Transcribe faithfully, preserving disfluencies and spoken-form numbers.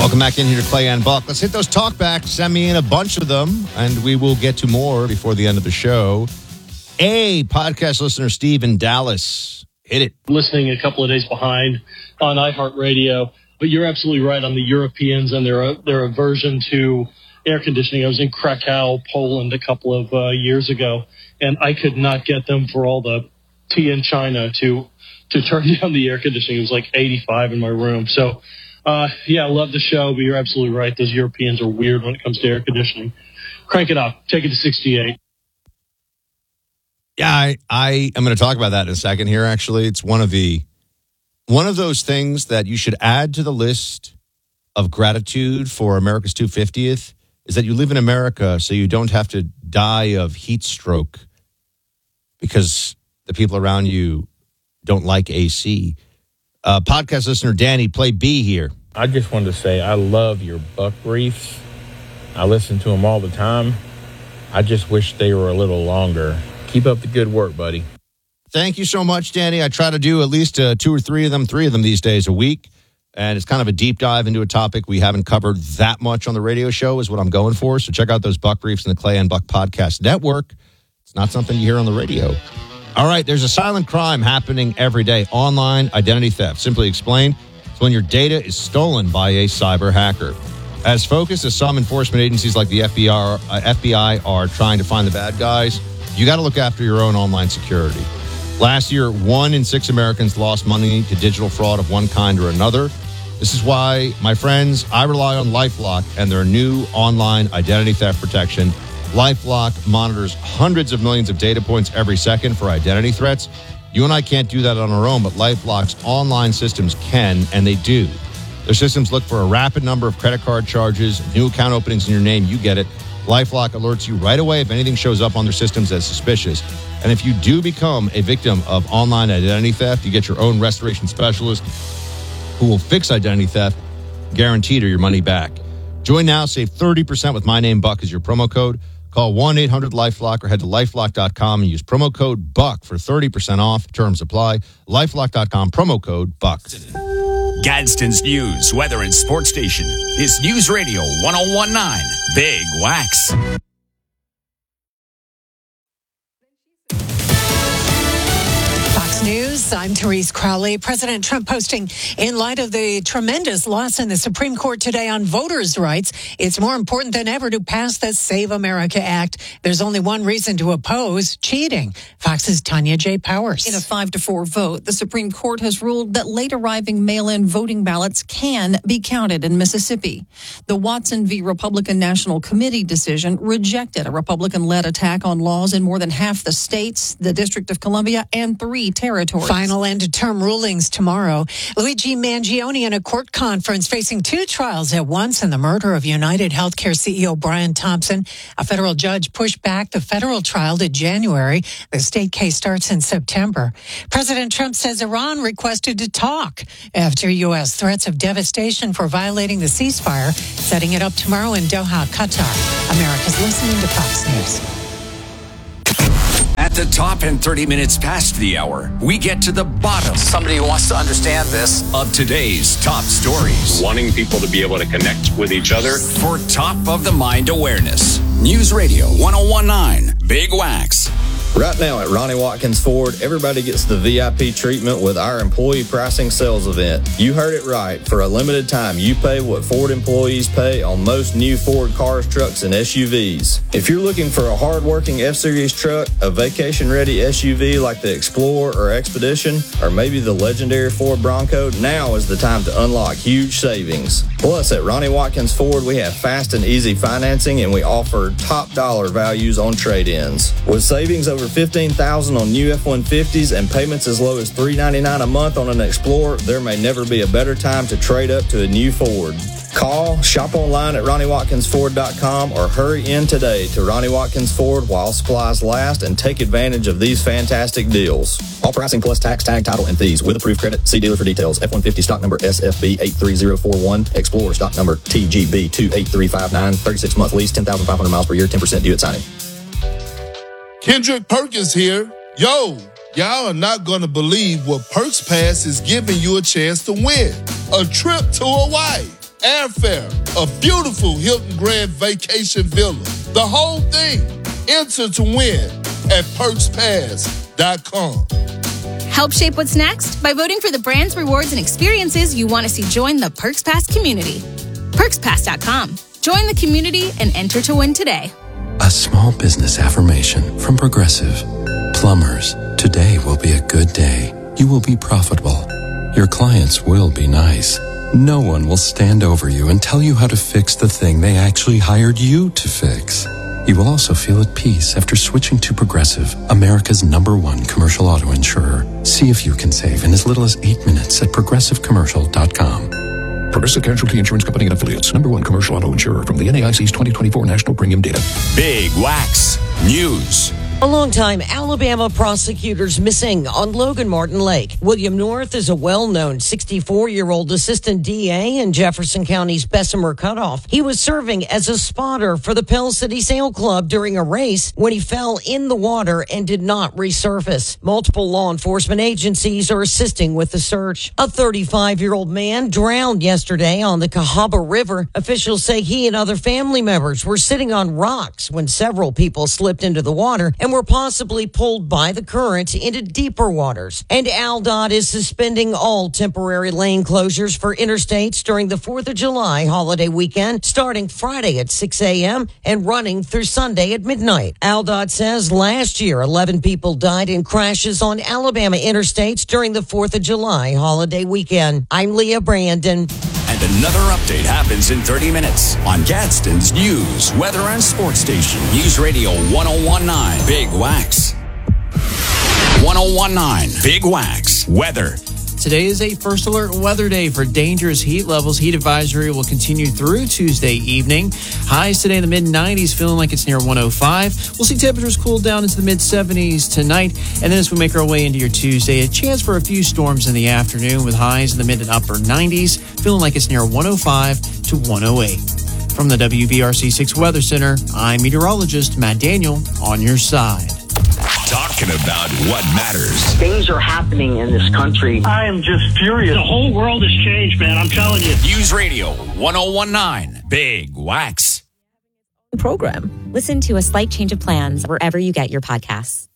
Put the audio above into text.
Welcome back in here to Clay and Buck. Let's hit those talkbacks. Send me in a bunch of them, and we will get to more before the end of the show. A podcast listener, Steve in Dallas. Hit it. Listening a couple of days behind on iHeartRadio, but you're absolutely right on the Europeans and their their aversion to air conditioning. I was in Krakow, Poland, a couple of uh, years ago, and I could not get them for all the tea in China to to turn down the air conditioning. It was like eighty-five in my room. So, uh, yeah, I love the show, but you're absolutely right. Those Europeans are weird when it comes to air conditioning. Crank it up. Take it to sixty-eight. Yeah, I, I am going to talk about that in a second here, actually. It's one of the one of those things that you should add to the list of gratitude for America's two hundred fiftieth is that you live in America so you don't have to die of heat stroke because the people around you don't like A C. Uh, podcast listener Danny, play B here. I just wanted to say I love your Buck briefs. I listen to them all the time. I just wish they were a little longer. Keep up the good work, buddy. Thank you so much, Danny. I try to do at least uh, two or three of them, three of them these days a week. And it's kind of a deep dive into a topic we haven't covered that much on the radio show is what I'm going for. So check out those Buck Briefs in the Clay and Buck Podcast Network. It's not something you hear on the radio. All right, there's a silent crime happening every day. Online identity theft. Simply explained, it's when your data is stolen by a cyber hacker. As focused as some enforcement agencies like the F B I, uh, F B I are trying to find the bad guys, you got to look after your own online security. Last year, one in six Americans lost money to digital fraud of one kind or another. This is why, my friends, I rely on LifeLock and their new online identity theft protection. LifeLock monitors hundreds of millions of data points every second for identity threats. You and I can't do that on our own, but LifeLock's online systems can, and they do. Their systems look for a rapid number of credit card charges, new account openings in your name, you get it. LifeLock alerts you right away if anything shows up on their systems as suspicious. And if you do become a victim of online identity theft, you get your own restoration specialist who will fix identity theft, guaranteed or your money back. Join now, save thirty percent with my name, Buck, as your promo code. Call one eight hundred LifeLock or head to lifelock dot com and use promo code BUCK for thirty percent off. Terms apply. lifelock dot com, promo code BUCK. Gadsden's News, weather, and sports station is News Radio one oh one point nine, Big Wax. Fox News, I'm Therese Crowley. President Trump posting, in light of the tremendous loss in the Supreme Court today on voters' rights, it's more important than ever to pass the Save America Act. There's only one reason to oppose cheating. Fox's Tanya J. Powers. In a five to four vote, the Supreme Court has ruled that late arriving mail-in voting ballots can be counted in Mississippi. The Watson v. Republican National Committee decision rejected a Republican-led attack on laws in more than half the states, the District of Columbia, and three territories. Final end-of-term rulings tomorrow. Luigi Mangione in a court conference facing two trials at once in the murder of United Healthcare C E O Brian Thompson. A federal judge pushed back the federal trial to January. The state case starts in September. President Trump says Iran requested to talk after U S threats of devastation for violating the ceasefire, setting it up tomorrow in Doha, Qatar. America's listening to Fox News. At the top and thirty minutes past the hour, we get to the bottom. Somebody who wants to understand this. Of today's top stories. Wanting people to be able to connect with each other. For top of the mind awareness. News Radio one oh one point nine, Big Wax. Right now at Ronnie Watkins Ford, everybody gets the V I P treatment with our employee pricing sales event. You heard it right. For a limited time, you pay what Ford employees pay on most new Ford cars, trucks, and S U Vs. If you're looking for a hard-working F-Series truck, a vacation-ready S U V like the Explorer or Expedition, or maybe the legendary Ford Bronco, now is the time to unlock huge savings. Plus, at Ronnie Watkins Ford, we have fast and easy financing, and we offer top dollar values on trade-ins. With savings over fifteen thousand dollars on new F one fifties and payments as low as three hundred ninety-nine dollars a month on an Explorer, there may never be a better time to trade up to a new Ford. Call, shop online at Ronnie Watkins Ford dot com, or hurry in today to Ronnie Watkins Ford while supplies last and take advantage of these fantastic deals. All pricing plus tax, tag, title, and fees with approved credit. See dealer for details. F one fifty stock number S F B eight three zero four one. Explorer stock number T G B two eight three five nine. thirty-six month lease, ten thousand five hundred miles per year, ten percent due at signing. Kendrick Perkins here. Yo, y'all are not going to believe what Perks Pass is giving you a chance to win. A trip to Hawaii. airfare, a beautiful Hilton Grand Vacation Villa. The whole thing. Enter to win at perks pass dot com. Help shape what's next by voting for the brands, rewards, and experiences you want to see join the Perks Pass community. perks pass dot com. Join the community and enter to win today. A small business affirmation from Progressive. Plumbers, today will be a good day. You will be profitable. Your clients will be nice. No one will stand over you and tell you how to fix the thing they actually hired you to fix. You will also feel at peace after switching to Progressive, America's number one commercial auto insurer. See if you can save in as little as eight minutes at progressive commercial dot com. Progressive Casualty Insurance Company and Affiliates. Number one commercial auto insurer from the N A I C's twenty twenty-four National Premium Data. Big Wax News. A long-time Alabama prosecutors missing on Logan Martin Lake. William North is a well-known sixty-four-year-old assistant D A in Jefferson County's Bessemer Cutoff. He was serving as a spotter for the Pell City Sail Club during a race when he fell in the water and did not resurface. Multiple law enforcement agencies are assisting with the search. A thirty-five-year-old man drowned yesterday on the Cahaba River. Officials say he and other family members were sitting on rocks when several people slipped into the water and were possibly pulled by the current into deeper waters. And AlDOT is suspending all temporary lane closures for interstates during the fourth of July holiday weekend, starting Friday at six a.m. and running through Sunday at midnight. AlDOT says last year, eleven people died in crashes on Alabama interstates during the fourth of July holiday weekend. I'm Leah Brandon. And another update happens in thirty minutes on Gadsden's News, Weather, and Sports Station. News Radio one oh one point nine Big Wax. one oh one point nine Big Wax. Weather. Today is a first alert weather day for dangerous heat levels. Heat advisory will continue through Tuesday evening. Highs today in the mid nineties, feeling like it's near one oh five. We'll see temperatures cool down into the mid seventies tonight. And then as we make our way into your Tuesday, a chance for a few storms in the afternoon with highs in the mid and upper nineties, feeling like it's near one oh five to one oh eight. From the W B R C six Weather Center, I'm meteorologist Matt Daniel on your side. Talking about what matters. Things are happening in this country. I am just furious. The whole world has changed, man. I'm telling you. News Radio one oh one point nine Big Wax. Program. Listen to A Slight Change of Plans wherever you get your podcasts.